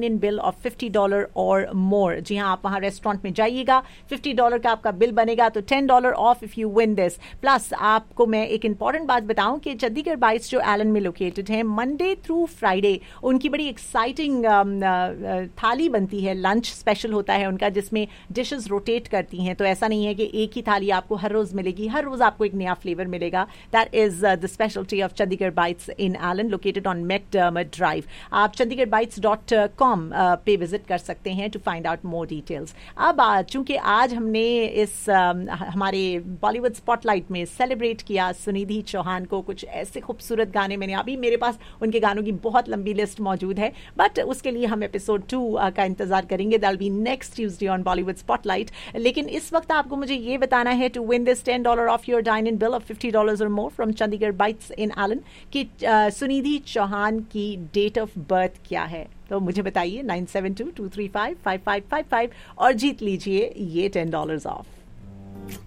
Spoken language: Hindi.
इन बिल ऑफ $50 और मोर। जी हाँ, आप वहाँ रेस्टोरेंट में जाइएगा, $50 का आपका बिल बनेगा, तो $10 of if you win this. Plus आपको मैं एक इंपॉर्टेंट बात बताऊं कि चंडीगढ़ बाइट्स जो एलन में लोकेटेड है, मंडे थ्रू फ्राइडे उनकी बड़ी एक्साइटिंग थाली बनती है, लंच स्पेशल होता है उनका, जिसमें डिशेस रोटेट करती हैं। तो ऐसा नहीं है कि एक ही थाली आपको हर रोज मिलेगी, हर रोज आपको एक नया फ्लेवर मिलेगा। That is the speciality of Chandigarh bytes in Elon, located on McDermott drive. आप chandigarhbites.com पे विजिट कर सकते हैं to find out more details. अब चूंकि आज हमने इस हमारे बॉलीवुड स्पॉटलाइट में सेलिब्रेट किया सुनिधि चौहान को, कुछ ऐसे खूबसूरत गाने मैंने, अभी मेरे पास उनके गानों की बहुत लंबी लिस्ट मौजूद है, बट उसके लिए हम एपिसोड 2 का इंतजार करेंगे। That will be next Tuesday on Bollywood spotlight. लेकिन इस वक्त आपको मुझे ये बताना है to win this $10 of your dine in bill of $50 और more from Chandigarh bytes in Elon कि सुनिधि चौहान की डेट ऑफ बर्थ क्या है। तो मुझे बताइए 9722355555 और जीत लीजिए ये $10 ऑफ।